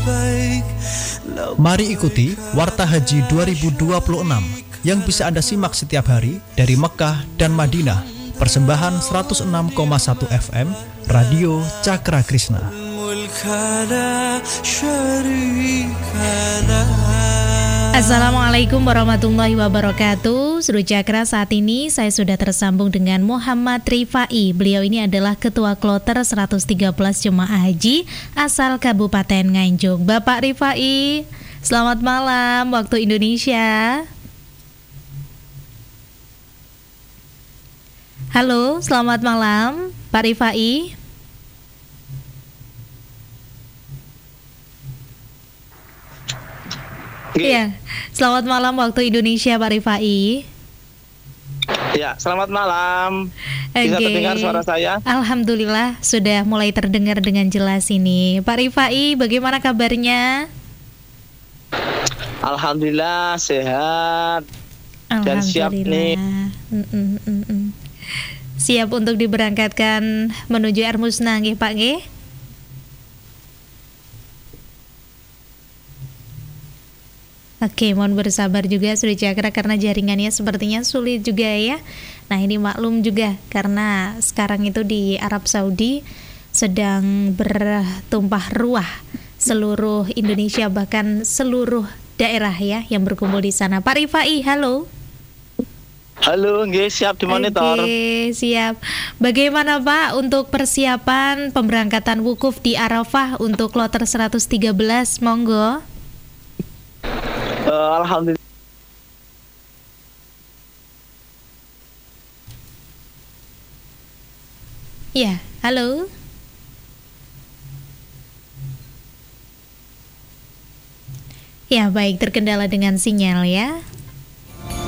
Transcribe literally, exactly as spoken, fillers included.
Mari ikuti Warta Haji dua ribu dua puluh enam yang bisa Anda simak setiap hari dari Mekah dan Madinah. Persembahan seratus enam koma satu F M Radio Cakra Krishna. Assalamualaikum warahmatullahi wabarakatuh. Seru Cakra, saat ini saya sudah tersambung dengan Muhammad Rifai. Beliau ini adalah Ketua Kloter seratus tiga belas Jemaah Haji asal Kabupaten Nganjuk. Bapak Rifai, selamat malam waktu Indonesia. Halo, selamat malam Pak Rifai. Iya, selamat malam waktu Indonesia Pak Rifai. Ya, selamat malam. Bisa okay. terdengar suara saya? Alhamdulillah sudah mulai terdengar dengan jelas ini. Pak Rifai, bagaimana kabarnya? Alhamdulillah sehat dan siap nih. Mm-mm, mm-mm. Siap untuk diberangkatkan menuju Air Musnah nggih Pak nggih? Oke, mohon bersabar juga Suri Cakra karena jaringannya sepertinya sulit juga ya. Nah, ini maklum juga karena sekarang itu di Arab Saudi sedang bertumpah ruah seluruh Indonesia, bahkan seluruh daerah ya yang berkumpul di sana. Pak Rifai, halo. Halo, nggih, siap dimonitor. Oke, siap. Bagaimana Pak untuk persiapan pemberangkatan wukuf di Arafah untuk kloter seratus tiga belas? Monggo. Uh, Alhamdulillah. Ya, halo. Ya, baik, terkendala dengan sinyal ya.